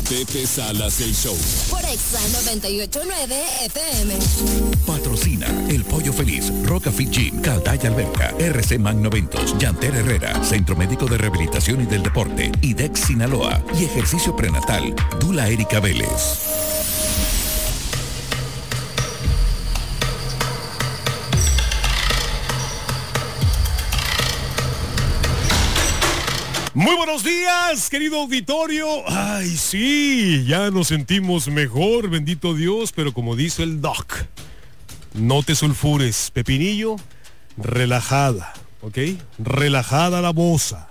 Pepe Salas el Show. Por Exa 98.9 FM. Patrocina El Pollo Feliz, Roca Fit Gym, Caldaya Alberca, RC Magnoventos, Yanter Herrera, Centro Médico de Rehabilitación y del Deporte, IDEX Sinaloa y Ejercicio Prenatal, Dula Erika Vélez. Muy buenos días, querido auditorio. Ay, sí, ya nos sentimos mejor, bendito Dios, pero como dice el doc, no te sulfures, Pepinillo, relajada, ¿ok? Relajada la boza.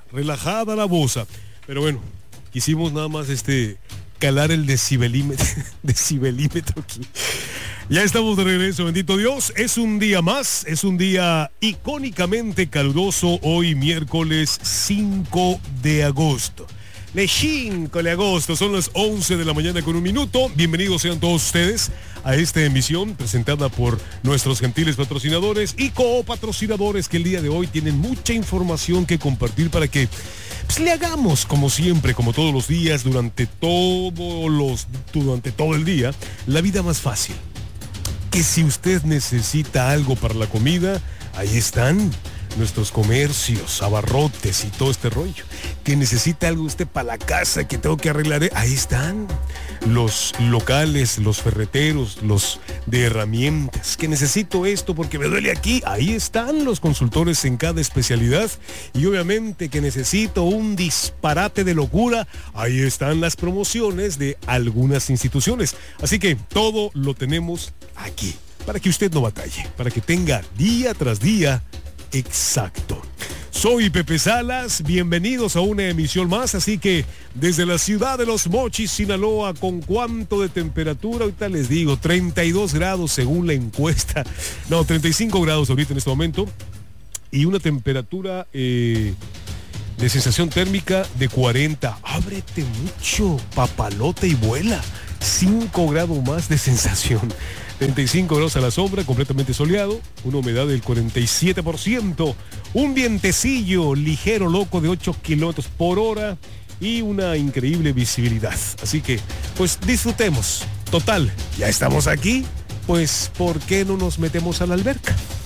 Pero bueno, quisimos nada más calar el decibelímetro aquí. Ya estamos de regreso, bendito Dios. Es un día más, es un día icónicamente caluroso, hoy miércoles 5 de agosto. Le 5 de agosto, son las 11 de la mañana con un minuto. Bienvenidos sean todos ustedes a esta emisión presentada por nuestros gentiles patrocinadores y copatrocinadores que el día de hoy tienen mucha información que compartir para que le hagamos como siempre, como todos los días, durante todo el día, la vida más fácil. Que si usted necesita algo para la comida, ahí están nuestros comercios, abarrotes y todo este rollo. Que necesita algo usted para la casa que tengo que arreglar, ahí están los locales, los ferreteros, los de herramientas. Que necesito esto porque me duele aquí, ahí están los consultores en cada especialidad. Y obviamente que necesito un disparate de locura, ahí están las promociones de algunas instituciones. Así que todo lo tenemos aquí, para que usted no batalle, para que tenga día tras día exacto. Soy Pepe Salas, bienvenidos a una emisión más, así que desde la ciudad de Los Mochis, Sinaloa, ¿con cuánto de temperatura? Ahorita les digo, 32 grados según la encuesta, 35 grados ahorita en este momento, y una temperatura de sensación térmica de 40. Ábrete mucho, papalote y vuela. 5 grados más de sensación. 35 grados a la sombra, completamente soleado, una humedad del 47%, un vientecillo ligero loco de 8 kilómetros por hora y una increíble visibilidad. Así que, pues disfrutemos. Total, ya estamos aquí, pues ¿por qué no nos metemos a la alberca?